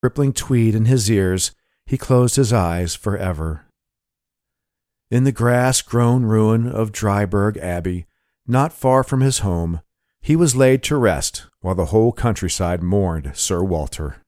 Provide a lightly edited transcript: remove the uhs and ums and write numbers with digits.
rippling tweed in his ears, he closed his eyes forever. In the grass-grown ruin of Dryburgh Abbey, not far from his home, he was laid to rest while the whole countryside mourned Sir Walter.